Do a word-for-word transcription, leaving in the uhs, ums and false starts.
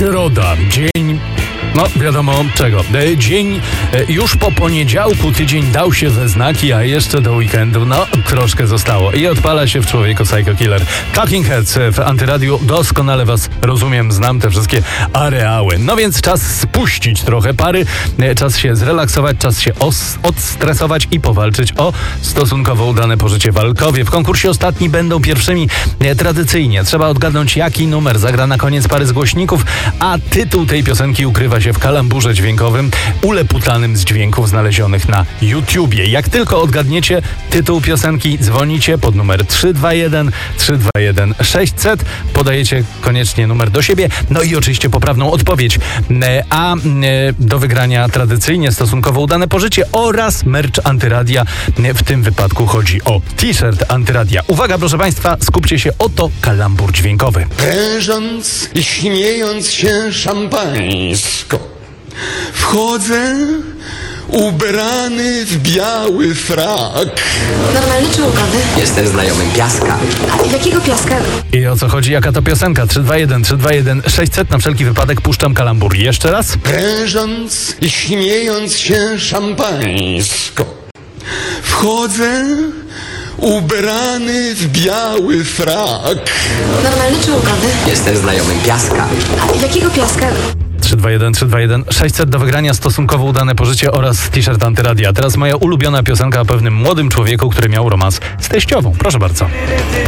Środa, dzień, no wiadomo czego, dzień już po poniedziałku, tydzień dał się we znaki, a jeszcze do weekendu, no troszkę zostało i odpala się w człowieku Psycho Killer. Talking Heads w Antyradiu, doskonale was rozumiem, znam te wszystkie areały. No więc czas spuścić trochę pary, czas się zrelaksować, czas się os- odstresować i powalczyć o stosunkowo udane pożycie walkowie. W konkursie ostatni będą pierwszymi tradycyjnie. Trzeba odgadnąć, jaki numer zagra na koniec pary z głośników, a tytuł tej piosenki ukrywa się w kalamburze dźwiękowym uleputanym z dźwięków znalezionych na YouTubie. Jak tylko odgadniecie tytuł piosenki, dzwonicie pod numer trzy dwa jeden trzy dwa jeden sześćset, podajecie koniecznie numer do siebie, no i oczywiście poprawną odpowiedź. A do wygrania tradycyjnie stosunkowo udane pożycie oraz merch Antyradia. W tym wypadku chodzi o t-shirt Antyradia. Uwaga, proszę Państwa, skupcie się, oto kalambur dźwiękowy. Prężąc i śmiejąc się szampańsko, wchodzę ubrany w biały frak. Normalny czy łupany? Jestem znajomym Piaska. A jakiego Piaska? I o co chodzi? Jaka to piosenka? trzy dwa jeden trzy dwa jeden sześćset. Na wszelki wypadek puszczam kalambur. Jeszcze raz. Prężąc i śmiejąc się szampańsko, wchodzę ubrany w biały frak. Normalny czy łupany? Jestem znajomym Piaska. A jakiego Piaska? trzy dwa jeden trzy dwa jeden sześćset do wygrania stosunkowo udane pożycie oraz t-shirt Antyradia. Teraz moja ulubiona piosenka o pewnym młodym człowieku, który miał romans z teściową. Proszę bardzo.